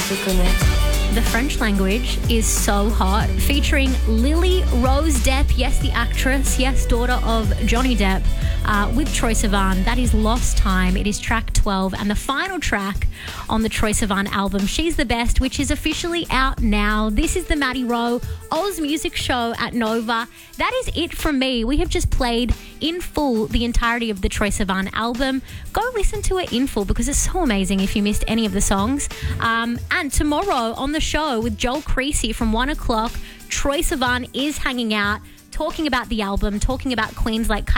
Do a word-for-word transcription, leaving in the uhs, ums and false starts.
se connaître. The French language is so hot, featuring Lily Rose Depp, yes, the actress, yes, daughter of Johnny Depp, uh, with Troye Sivan. That is Lost Time. It is track twelve and the final track on the Troye Sivan album, She's the Best, which is officially out now. This is the Maddie Rowe Oz Music Show at Nova. That is it from me. We have just played in full the entirety of the Troye Sivan album. Go listen to it in full because it's so amazing if you missed any of the songs. Um, and tomorrow on the show with Joel Creasy from one o'clock, Troye Sivan is hanging out, talking about the album, talking about queens like